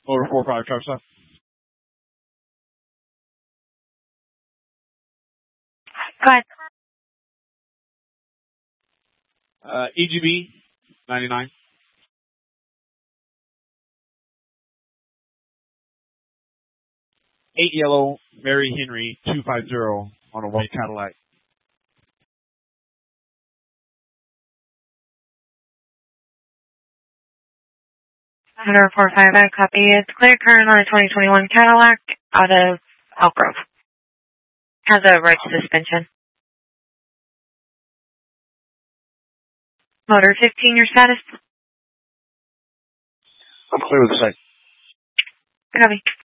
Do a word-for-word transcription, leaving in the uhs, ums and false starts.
Motor four five, truck stop. Go ahead. Uh, E G B ninety-nine. Eight yellow, Mary Henry two five zero on a white Cadillac. one four five, I copy. It's clear current on a twenty twenty-one Cadillac out of Elk Grove. Has a right suspension. Motor fifteen, your status? I'm clear with the site. Copy.